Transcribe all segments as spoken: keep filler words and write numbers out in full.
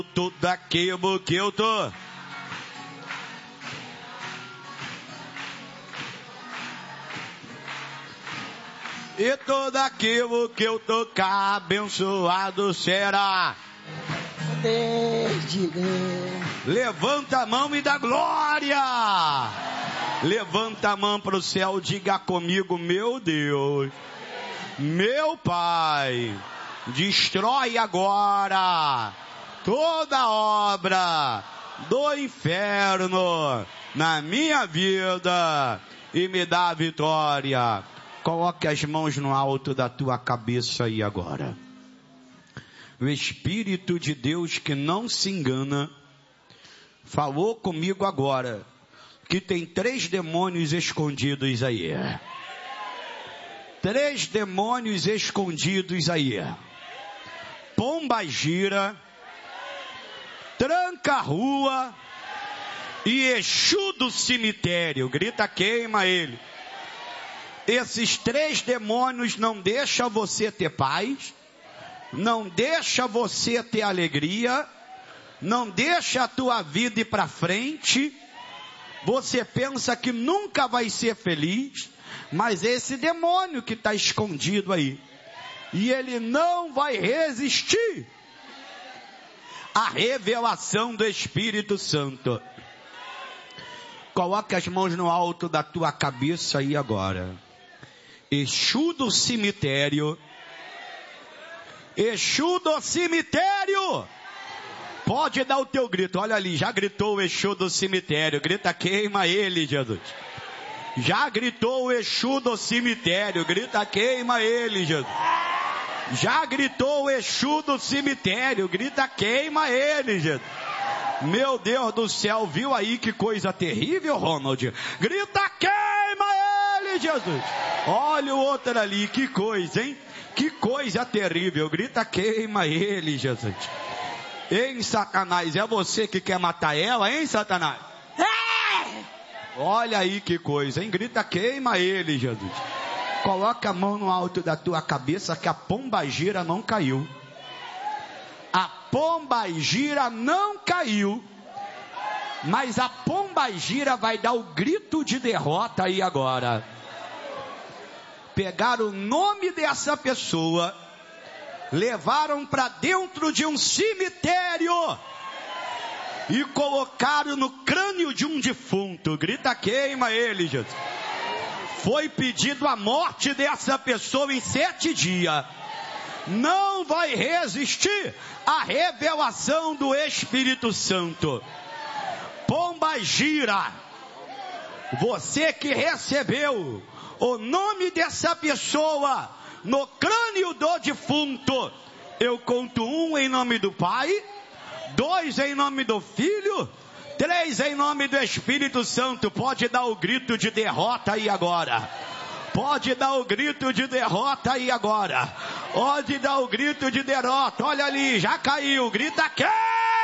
tudo aquilo que eu tô. E tudo aquilo que eu tocar, abençoado será. Desde Deus. Levanta a mão e dá glória. Levanta a mão para o céu, diga comigo, meu Deus, meu Pai, destrói agora toda obra do inferno na minha vida e me dá a vitória. Coloque as mãos no alto da tua cabeça aí agora. O Espírito de Deus que não se engana falou comigo agora que tem três demônios escondidos aí. Três demônios escondidos aí. Pombagira, Tranca-Rua e Exu do cemitério. Grita, queima ele. Esses três demônios não deixam você ter paz, não deixa você ter alegria, não deixa a tua vida ir para frente. Você pensa que nunca vai ser feliz, mas esse demônio que está escondido aí, e ele não vai resistir à revelação do Espírito Santo. Coloque as mãos no alto da tua cabeça aí agora. Exu do cemitério, Exu do cemitério, pode dar o teu grito. Olha ali, já gritou o Exu do cemitério. Grita, queima ele, Jesus. Já gritou o Exu do cemitério. Grita, queima ele, Jesus. Já gritou o Exu do cemitério. Grita, queima ele, Jesus. Meu Deus do céu, viu aí que coisa terrível, Ronald? Grita, queima ele, Jesus. Olha o outro ali, que coisa, hein? Que coisa terrível. Grita, queima ele, Jesus. Hein, Satanás? É você que quer matar ela, hein, Satanás? Olha aí que coisa, hein? Grita, queima ele, Jesus. Coloca a mão no alto da tua cabeça que a pombagira não caiu. A pombagira não caiu. Mas a pombagira vai dar o grito de derrota aí agora. Pegaram o nome dessa pessoa, levaram para dentro de um cemitério e colocaram no crânio de um defunto. Grita, queima ele, Jesus. Foi pedido a morte dessa pessoa em sete dias. Não vai resistir à revelação do Espírito Santo. Pombagira, você que recebeu o nome dessa pessoa no crânio do defunto, eu conto um em nome do Pai, dois em nome do Filho, três em nome do Espírito Santo. Pode dar o grito de derrota aí agora. Pode dar o grito de derrota aí agora. Pode dar o grito de derrota. Olha ali, já caiu. Grita, queima!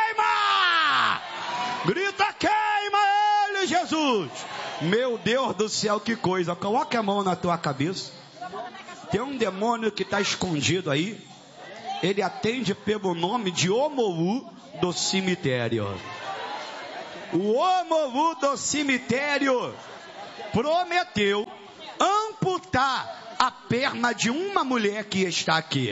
Grita, queima ele, Jesus. Meu Deus do céu, que coisa. Coloque a mão na tua cabeça. Tem um demônio que está escondido aí. Ele atende pelo nome de Omoú do cemitério. O Omoú do cemitério prometeu amputar a perna de uma mulher que está aqui.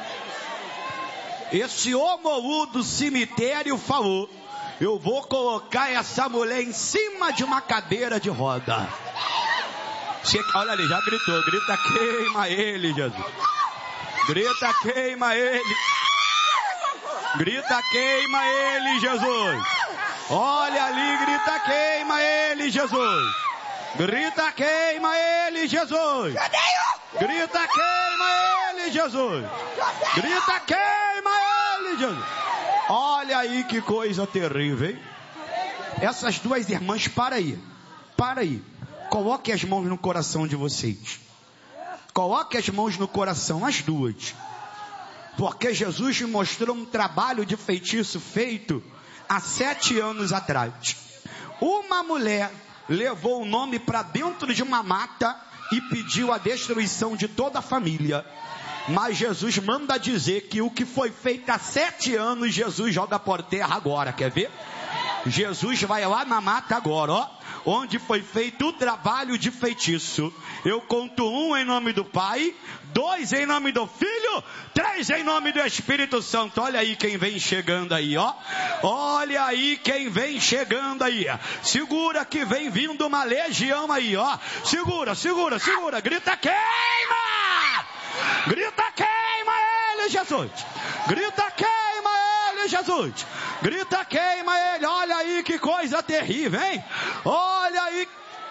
Esse Omoú do cemitério falou: eu vou colocar essa mulher em cima de uma cadeira de roda. Você, olha ali, já gritou. Grita, queima ele, Jesus. Grita, queima ele. Grita, queima ele, Jesus. Olha ali, grita, queima ele, Jesus. Grita, queima ele, Jesus. Grita, queima ele, Jesus. Grita, queima ele, Jesus. Olha aí que coisa terrível, hein? Essas duas irmãs, para aí. Para aí. Coloque as mãos no coração de vocês. Coloque as mãos no coração, as duas. Porque Jesus me mostrou um trabalho de feitiço feito há sete anos atrás. Uma mulher levou o nome para dentro de uma mata e pediu a destruição de toda a família. Mas Jesus manda dizer que o que foi feito há sete anos, Jesus joga por terra agora, quer ver? Jesus vai lá na mata agora, ó, onde foi feito o trabalho de feitiço. Eu conto um em nome do Pai, dois em nome do Filho, três em nome do Espírito Santo. Olha aí quem vem chegando aí, ó. Olha aí quem vem chegando aí. Segura que vem vindo uma legião aí, ó. Segura, segura, segura. Grita, queima! Grita, queima ele, Jesus! Grita, queima ele, Jesus! Grita, queima ele! Olha aí que coisa terrível, hein? Olha aí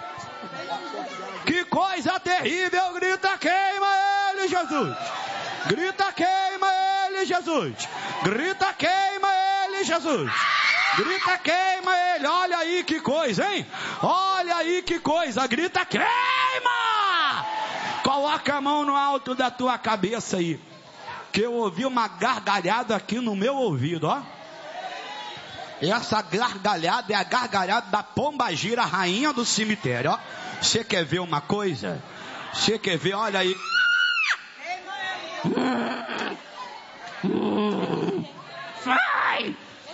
que coisa terrível! Grita, queima ele, Jesus! Grita, queima ele, Jesus! Grita, queima ele, Jesus! Grita, queima ele! Olha aí que coisa, hein? Olha aí que coisa! Grita, queima! Coloca a mão no alto da tua cabeça aí, que eu ouvi uma gargalhada aqui no meu ouvido, ó. Essa gargalhada é a gargalhada da Pombagira, rainha do cemitério, ó. Você quer ver uma coisa? Você quer ver? Olha aí. Vai!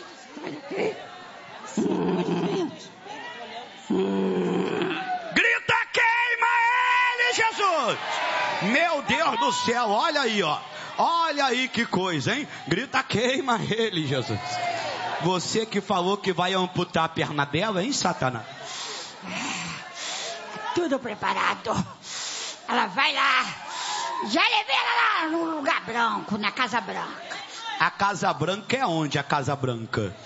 Grita, queima ele, Jesus! Meu Deus do céu, olha aí, ó. Olha aí que coisa, hein? Grita, queima ele, Jesus. Você que falou que vai amputar a perna dela, hein, Satanás? Tudo preparado. Ela vai lá. Já levei ela lá no lugar branco, na Casa Branca. A Casa Branca é onde, a Casa Branca?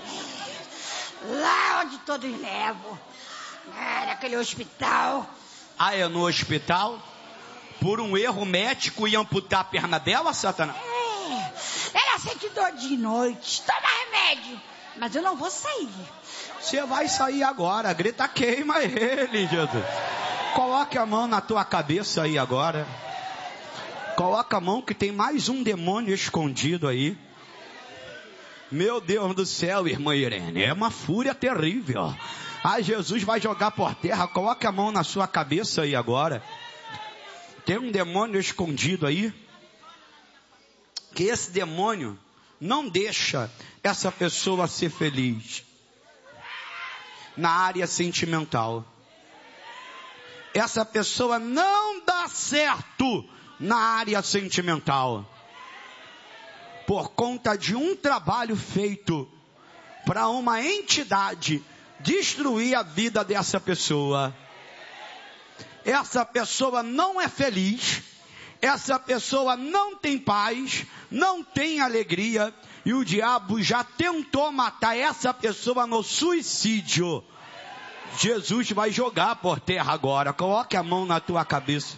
Lá onde todos levam. É, naquele hospital. Ah, é no hospital? Por um erro médico e amputar a perna dela, Satanás? É. Ela sente dor de noite. Toma remédio. Mas eu não vou sair. Você vai sair agora. Grita, queima ele, Jesus. Coloque a mão na tua cabeça aí agora. Coloca a mão que tem mais um demônio escondido aí. Meu Deus do céu, irmã Irene. É uma fúria terrível. Ah, Jesus vai jogar por terra. Coloque a mão na sua cabeça aí agora. Tem um demônio escondido aí. Que esse demônio não deixa essa pessoa ser feliz. Na área sentimental. Essa pessoa não dá certo na área sentimental. Por conta de um trabalho feito para uma entidade destruir a vida dessa pessoa. Essa pessoa não é feliz, essa pessoa não tem paz, não tem alegria, e o diabo já tentou matar essa pessoa no suicídio. Jesus vai jogar por terra agora. Coloque a mão na tua cabeça.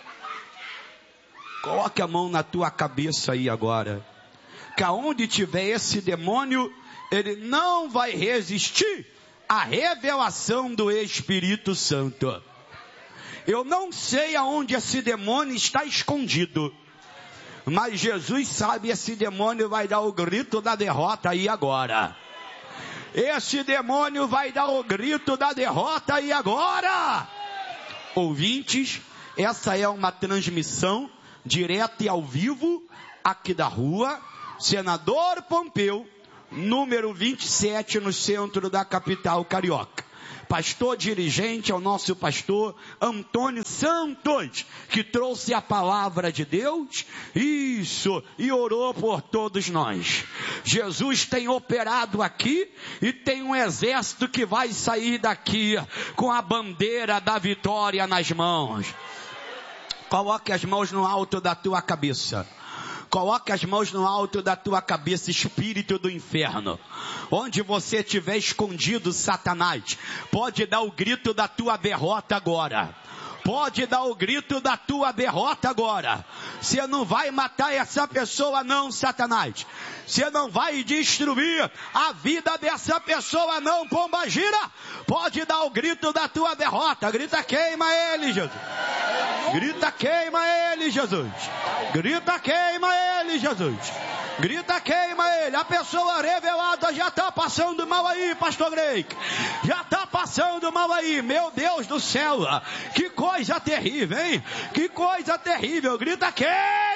Coloque a mão na tua cabeça aí agora. Que aonde tiver esse demônio, ele não vai resistir à revelação do Espírito Santo. Eu não sei aonde esse demônio está escondido, mas Jesus sabe, esse demônio vai dar o grito da derrota aí agora. Esse demônio vai dar o grito da derrota aí agora. Ouvintes, essa é uma transmissão direta e ao vivo aqui da rua Senador Pompeu, número vinte e sete, no centro da capital carioca. Pastor dirigente é o nosso pastor Antônio Santos, que trouxe a palavra de Deus, isso, e orou por todos nós. Jesus tem operado aqui e tem um exército que vai sair daqui com a bandeira da vitória nas mãos. Coloque as mãos no alto da tua cabeça. Coloque as mãos no alto da tua cabeça, espírito do inferno. Onde você estiver escondido, Satanás, pode dar o grito da tua derrota agora. Pode dar o grito da tua derrota agora. Você não vai matar essa pessoa não, Satanás. Você não vai destruir a vida dessa pessoa não, Pombagira. Pode dar o grito da tua derrota. Grita, queima ele, Jesus. Grita, queima ele, Jesus. Grita, queima ele, Jesus. Grita, queima ele. A pessoa revelada já está passando mal aí, pastor Greg. Já está passando mal aí. Meu Deus do céu. Que coisa terrível, hein? Que coisa terrível. Grita, queima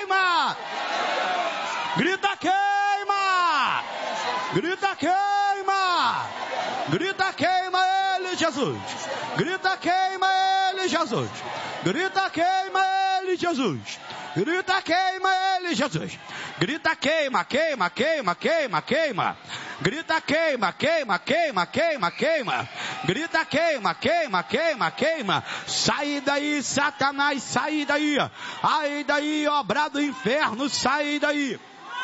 queima! Grita queima! Grita queima! Grita queima ele, Jesus! Grita queima ele, Jesus! Grita queima ele, Jesus! Grita queima ele, Jesus! Grita queima, queima, queima, queima, queima! Grita queima, queima, queima, queima, queima! Grita queima, queima, queima, queima! Sai daí, Satanás, sai daí! Ai daí, obra do inferno, sai daí!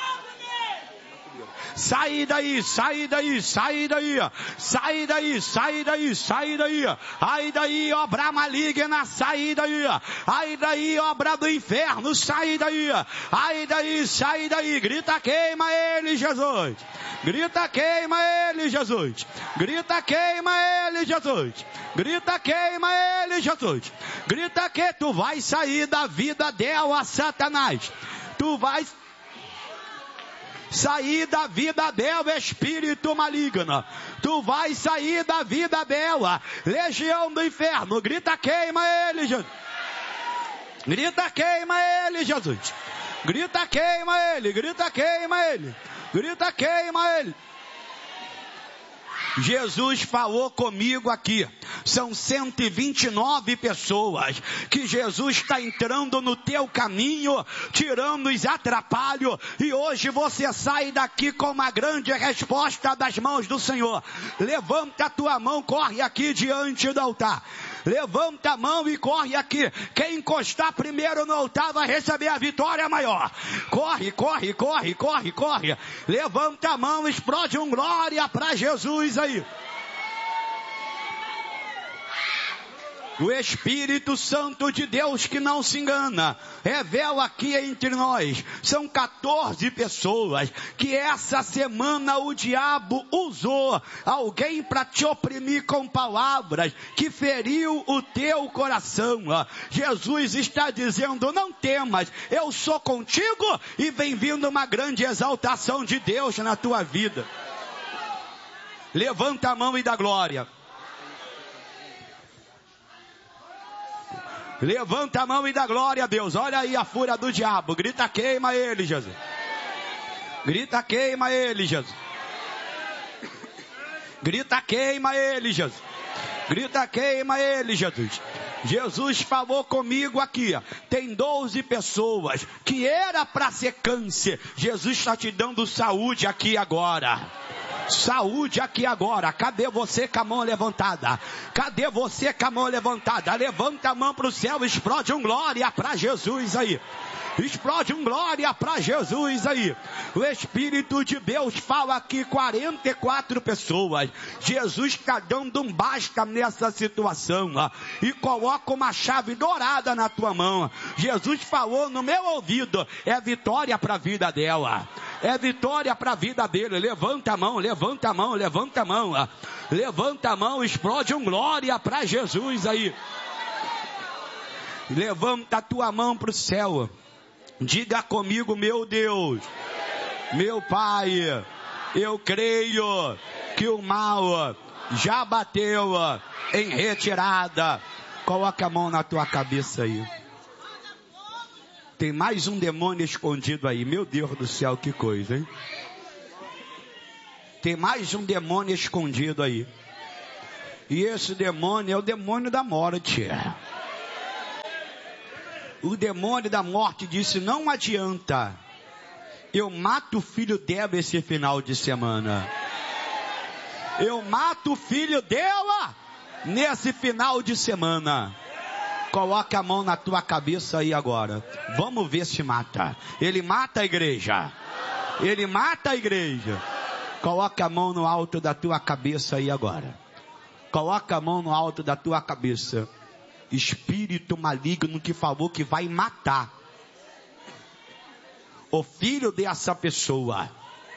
Sai daí, sai daí, sai daí, sai daí, sai daí, sai daí, ai daí, obra maligna, sai daí, ai daí, obra do inferno, sai daí, ai daí, sai daí, grita queima ele, Jesus, grita queima ele, Jesus, grita queima ele, Jesus, grita queima ele, Jesus, grita que tu vai sair da vida dela, Satanás, tu vai sair da vida dela, espírito maligno. Tu vai sair da vida dela, legião do inferno. Grita queima ele, Jesus. Grita queima ele, Jesus. Grita queima ele, grita queima ele. Grita queima ele. Jesus falou comigo aqui, são cento e vinte e nove pessoas, que Jesus está entrando no teu caminho, tirando os atrapalhos, e hoje você sai daqui com uma grande resposta das mãos do Senhor. Levanta a tua mão, corre aqui diante do altar. Levanta a mão e corre aqui. Quem encostar primeiro no altar vai receber a vitória maior. Corre, corre, corre, corre, corre. Levanta a mão, explode um glória para Jesus aí. O Espírito Santo de Deus que não se engana, revela aqui entre nós, são quatorze pessoas que essa semana o diabo usou alguém para te oprimir com palavras que feriu o teu coração. Jesus está dizendo, não temas, eu sou contigo, e vem vindo uma grande exaltação de Deus na tua vida. Levanta a mão e dá glória. Levanta a mão e dá glória a Deus. Olha aí a fúria do diabo. Grita queima ele, Jesus. Grita queima ele, Jesus. Grita queima ele, Jesus. Grita queima ele, Jesus. Jesus falou comigo aqui, tem doze pessoas que era para ser câncer. Jesus está te dando saúde aqui agora. Saúde aqui agora. Cadê você com a mão levantada? Cadê você com a mão levantada? Levanta a mão para o céu, explode um glória para Jesus aí. Explode um glória para Jesus aí. O Espírito de Deus fala aqui, quarenta e quatro pessoas. Jesus está dando um basta nessa situação, ó, e coloca uma chave dourada na tua mão. Jesus falou no meu ouvido, é vitória para a vida dela. É vitória para a vida dele. Levanta a mão, levanta a mão, levanta a mão. Ó. Levanta a mão, explode um glória para Jesus aí. Levanta a tua mão para o céu. Diga comigo, meu Deus, meu Pai, eu creio que o mal já bateu em retirada. Coloca a mão na tua cabeça aí. Tem mais um demônio escondido aí. Meu Deus do céu, que coisa, hein? Tem mais um demônio escondido aí. E esse demônio é o demônio da morte. O demônio da morte disse, não adianta. Eu mato o filho dela esse final de semana. Eu mato o filho dela nesse final de semana. Coloca a mão na tua cabeça aí agora. Vamos ver se mata. Ele mata a igreja. Ele mata a igreja. Coloca a mão no alto da tua cabeça aí agora. Coloca a mão no alto da tua cabeça. Espírito maligno que falou que vai matar o filho dessa pessoa.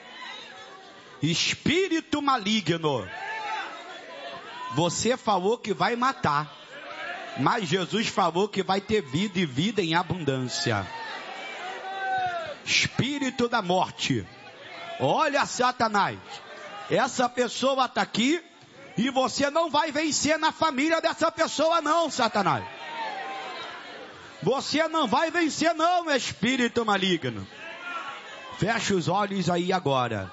Espírito maligno. Você falou que vai matar. Mas Jesus falou que vai ter vida e vida em abundância. Espírito da morte. Olha, Satanás. Essa pessoa está aqui e você não vai vencer na família dessa pessoa não, Satanás. Você não vai vencer não, espírito maligno. Fecha os olhos aí agora.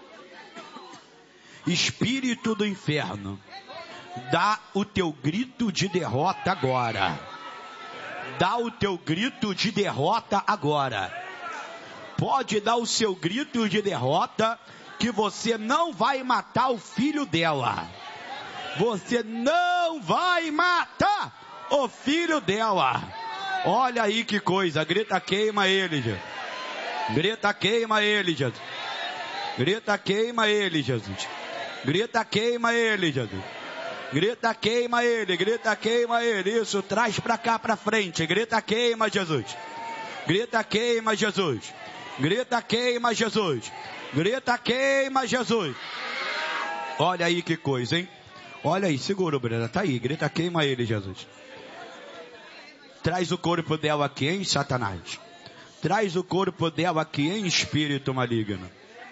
Espírito do inferno, dá o teu grito de derrota agora. Dá o teu grito de derrota agora. Pode dar o seu grito de derrota, que você não vai matar o filho dela. Você não vai matar o filho dela. Olha aí que coisa. Grita, queima ele, Jesus. Grita, queima ele, Jesus. Grita, queima ele, Jesus. Grita, queima ele, Jesus. Grita, queima ele. Grita, queima ele. Isso, traz pra cá, pra frente. Grita, queima, Jesus. Grita, queima, Jesus. Grita, queima, Jesus. Grita, queima, Jesus. Olha aí que coisa, hein? Olha aí, segura o Breno. Tá aí, grita, queima ele, Jesus. Traz o corpo dela aqui, hein, Satanás. Traz o corpo dela aqui, em espírito maligno.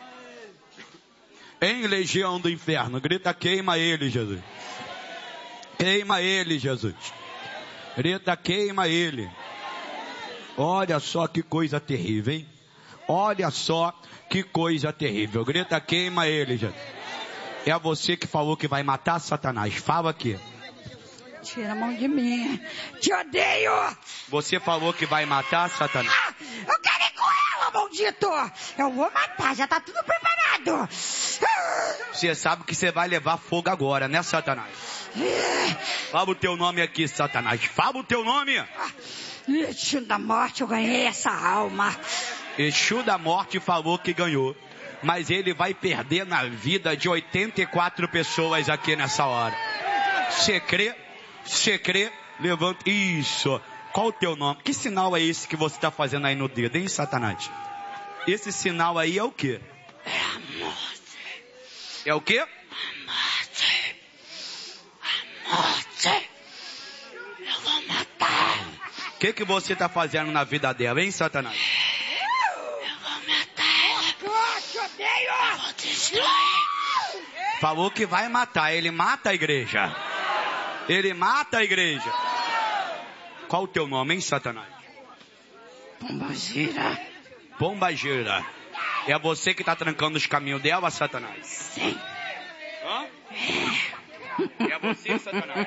Em legião do inferno. Grita, queima ele, Jesus. Queima ele, Jesus. Grita, queima ele. Olha só que coisa terrível, hein? Olha só que coisa terrível. Grita, queima ele, Jesus. É você que falou que vai matar Satanás. Fala aqui. Tira a mão de mim. Te odeio. Você falou que vai matar Satanás. Ah, eu quero ir com ela, maldito. Eu vou matar, já tá tudo preparado. Você sabe que você vai levar fogo agora, né, Satanás? Fala o teu nome aqui, Satanás. Fala o teu nome. Exu da morte, eu ganhei essa alma. Exu da morte falou que ganhou. Mas ele vai perder na vida de oitenta e quatro pessoas aqui nessa hora. Você crê? Você crê? Levanta. Isso. Qual o teu nome? Que sinal é esse que você está fazendo aí no dedo, hein, Satanás? Esse sinal aí é o quê? É a morte. É o quê? A morte. A morte. Eu vou matar. O que que você está fazendo na vida dela, hein, Satanás? Eu vou matar ela. Eu te odeio. Eu vou destruir. Falou que vai matar. Ele mata a igreja. Ele mata a igreja. Qual o teu nome, hein, Satanás? Pombagira. Pombagira. É você que está trancando os caminhos dela, Satanás? Sim. Hã? É você, Satanás?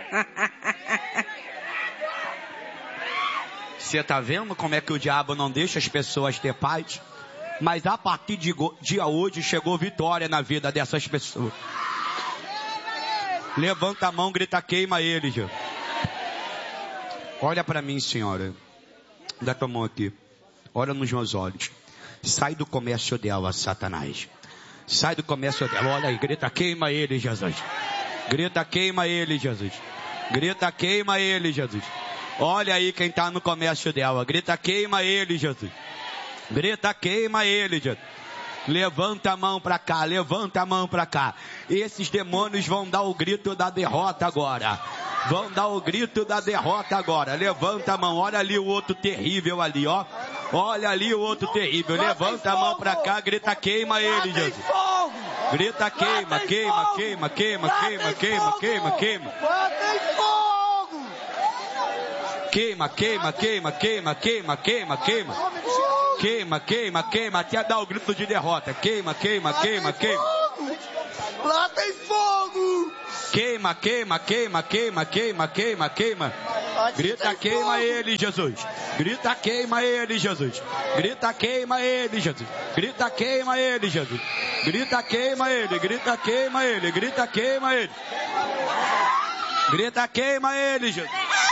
Você está vendo como é que o diabo não deixa as pessoas ter paz? Mas a partir de dia hoje chegou vitória na vida dessas pessoas. Levanta a mão, grita, queima ele, já. Olha para mim, senhora. Dá tua mão aqui. Olha nos meus olhos. Sai do comércio dela, Satanás. Sai do comércio dela. Olha aí, grita, queima ele, Jesus. Grita, queima ele, Jesus. Grita, queima ele, Jesus. Olha aí quem está no comércio dela. Grita, queima ele, Jesus. Grita, queima ele, Jesus. Levanta a mão para cá, levanta a mão para cá. Esses demônios vão dar o grito da derrota agora. Vão dar o grito da derrota agora. Levanta a mão, olha ali o outro terrível ali, ó. Olha ali o outro terrível. Levanta a mão para cá, grita, queima ele, Jesus. Grita, queima, queima, queima, queima, queima, queima, queima, queima. Queima, queima, queima, queima, queima, queima, queima. Queima, queima, queima, até dar o grito de derrota. Queima, queima, queima, queima. Lá tem fogo! Queima, queima, queima, queima, queima, queima, queima. Grita, queima ele, Jesus. Grita, queima ele, Jesus. Grita, queima ele, Jesus. Grita, queima ele, Jesus. Grita, queima ele, grita, queima ele, grita, queima ele. Grita, queima ele, Jesus.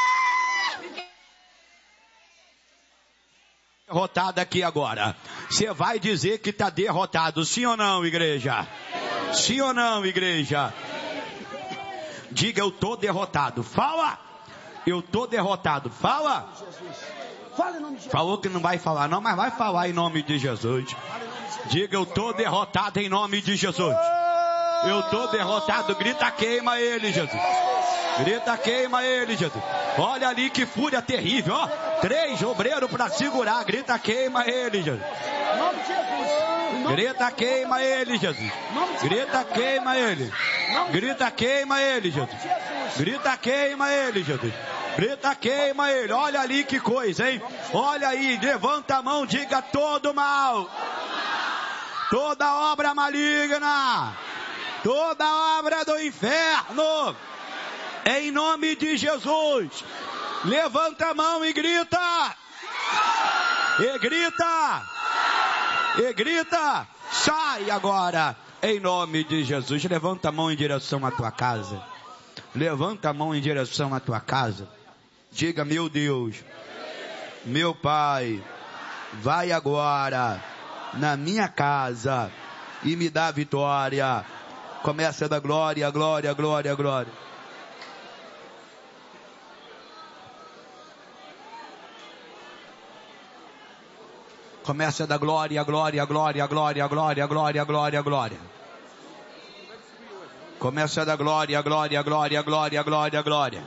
Derrotado aqui agora. Você vai dizer que está derrotado, sim ou não, igreja? Sim ou não, igreja? Diga, eu estou derrotado. Fala! Eu estou derrotado. Fala! Falou que não vai falar não, mas vai falar em nome de Jesus. Diga, eu estou derrotado em nome de Jesus. Eu estou derrotado. Grita, queima ele, Jesus. Grita, queima ele, Jesus. Olha ali que fúria terrível, ó. Três obreiros para segurar. Grita, queima ele, Jesus. Grita, queima ele, Jesus. Grita, queima ele. Grita, queima ele, Jesus. Grita, queima ele, Jesus. Grita, queima ele. Olha ali que coisa, hein? Olha aí, levanta a mão, diga todo mal. Toda obra maligna. Toda obra do inferno. Em nome de Jesus. Levanta a mão e grita. E grita. E grita. Sai agora. Em nome de Jesus. Levanta a mão em direção à tua casa. Levanta a mão em direção à tua casa. Diga, meu Deus, meu Pai, vai agora na minha casa e me dá vitória. Começa a dar glória, glória, glória, glória. Começa a dar glória, glória, glória, glória, glória, glória, glória, glória. Começa a dar glória, glória, glória, glória, glória, glória.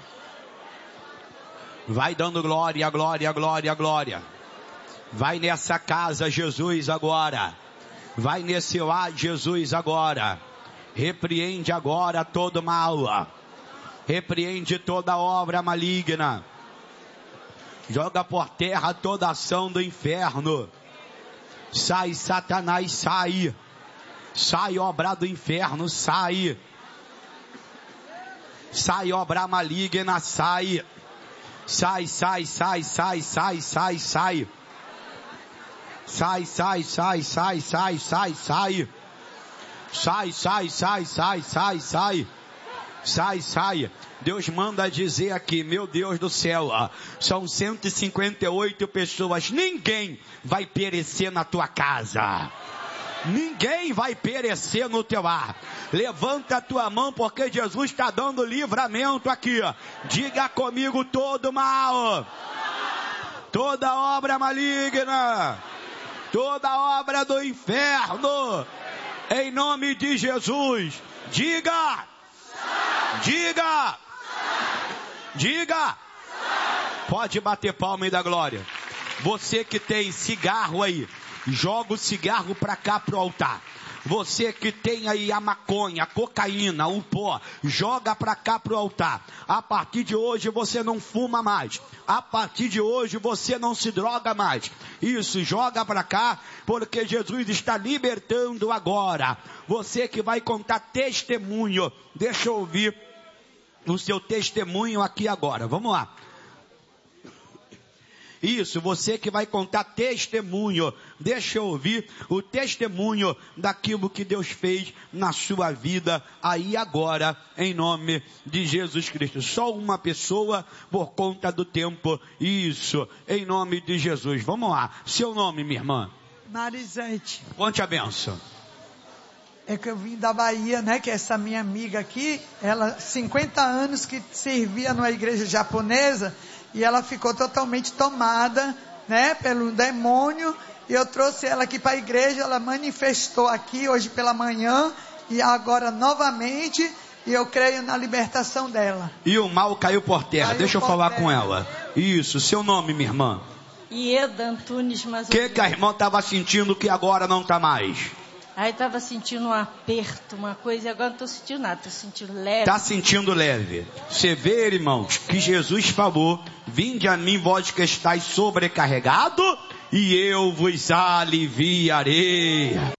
Vai dando glória, glória, glória, glória. Vai nessa casa, Jesus, agora. Vai nesse lar, Jesus, agora. Repreende agora todo mal. Repreende toda obra maligna. Joga por terra toda ação do inferno. Sai, Satanás, sai. Sai, obra do inferno, sai. Sai, obra maligna, sai. Sai, sai, sai, sai, sai, sai, sai. Sai, sai, sai, sai, sai, sai, sai. Sai, sai, sai, sai, sai, sai. Sai, sai. Deus manda dizer aqui, meu Deus do céu, são cento e cinquenta e oito pessoas. Ninguém vai perecer na tua casa. Ninguém vai perecer no teu lar. Levanta a tua mão porque Jesus está dando livramento aqui. Diga comigo todo mal. Toda obra maligna. Toda obra do inferno. Em nome de Jesus. Diga. Diga. Diga. Pode bater palma e dar glória. Você que tem cigarro aí. Joga o cigarro para cá pro altar. Você que tem aí a maconha, a cocaína, o pó, joga para cá pro altar. A partir de hoje você não fuma mais. A partir de hoje você não se droga mais. Isso, joga para cá, porque Jesus está libertando agora. Você que vai contar testemunho, deixa eu ouvir o seu testemunho aqui agora. Vamos lá. Isso, você que vai contar testemunho, deixa eu ouvir o testemunho daquilo que Deus fez na sua vida aí agora, em nome de Jesus Cristo. Só uma pessoa por conta do tempo. Isso, em nome de Jesus. Vamos lá, seu nome, minha irmã? Marisete. Conte a bênção. É que eu vim da Bahia, né, que essa minha amiga aqui, ela, cinquenta anos que servia numa igreja japonesa, e ela ficou totalmente tomada, né, pelo demônio, e eu trouxe ela aqui para a igreja, ela manifestou aqui hoje pela manhã, e agora novamente, e eu creio na libertação dela. E o mal caiu por terra, Caiu deixa eu por falar terra. com ela. Isso, seu nome, minha irmã? Ieda Antunes Mazolino. O que, que a irmã estava sentindo que agora não está mais? Aí estava sentindo um aperto, uma coisa, e agora não estou sentindo nada, estou sentindo leve. Está sentindo leve. Você vê, irmãos, que Jesus falou, vinde a mim vós que estáis sobrecarregado, e eu vos aliviarei.